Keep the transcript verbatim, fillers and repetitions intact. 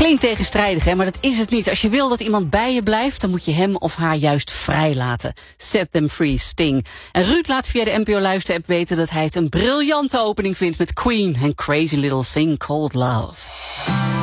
Klinkt tegenstrijdig, hè, maar dat is het niet. Als je wil dat iemand bij je blijft, dan moet je hem of haar juist vrijlaten. Set them free, Sting. En Ruud laat via de N P O Luister-app weten dat hij het een briljante opening vindt met Queen en Crazy Little Thing Called Love.